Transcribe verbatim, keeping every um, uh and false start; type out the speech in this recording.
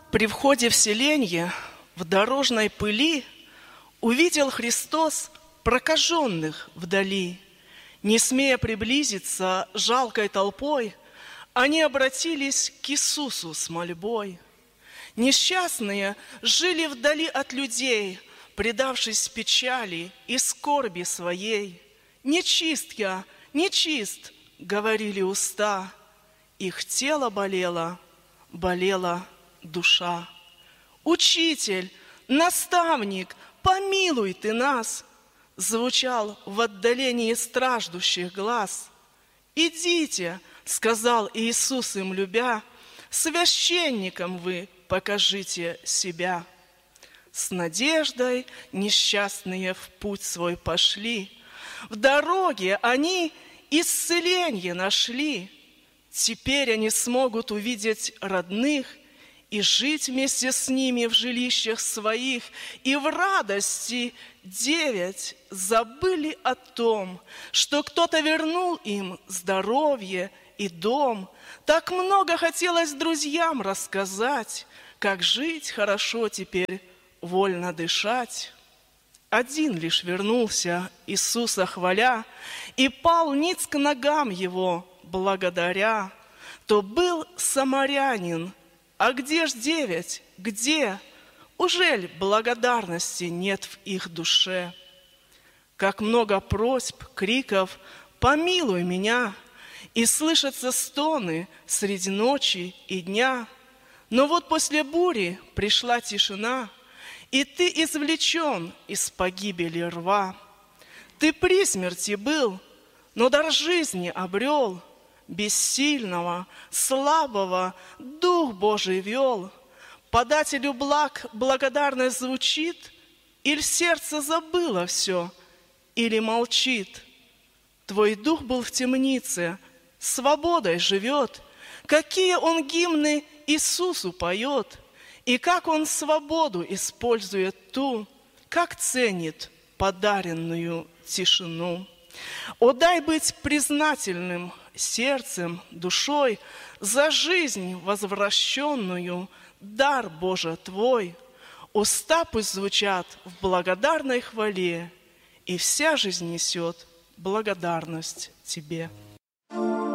При входе в селенье, в дорожной пыли, увидел Христос прокаженных вдали. Не смея приблизиться жалкой толпой, они обратились к Иисусу с мольбой. Несчастные жили вдали от людей, предавшись печали и скорби своей. «Нечист я, нечист», — говорили уста, их тело болело, болела душа. «Учитель, наставник, помилуй ты нас», — звучал в отдалении страждущих глаз. «Идите», — сказал Иисус им любя, «священникам вы покажите себя». С надеждой несчастные в путь свой пошли, в дороге они исцеление нашли. Теперь они смогут увидеть родных и жить вместе с ними в жилищах своих. И в радости девять забыли о том, что кто-то вернул им здоровье и дом. Так много хотелось друзьям рассказать, как жить хорошо теперь, вольно дышать. Один лишь вернулся, Иисуса хваля, и пал ниц к ногам его, благодаря. То был самарянин. А где ж девять? Где? Ужель благодарности нет в их душе? Как много просьб, криков «Помилуй меня!» И слышатся стоны среди ночи и дня. Но вот после бури пришла тишина, и ты извлечен из погибели рва. Ты при смерти был, но дар жизни обрел. Бессильного, слабого Дух Божий вел. Подателю благ благодарность звучит, или сердце забыло все, или молчит. Твой дух был в темнице, свободой живет. Какие он гимны Иисусу поет, и как он свободу использует ту, как ценит подаренную тишину. О, дай быть признательным сердцем, душой за жизнь возвращенную, дар Божий Твой. Уста пусть звучат в благодарной хвале, и вся жизнь несет благодарность Тебе.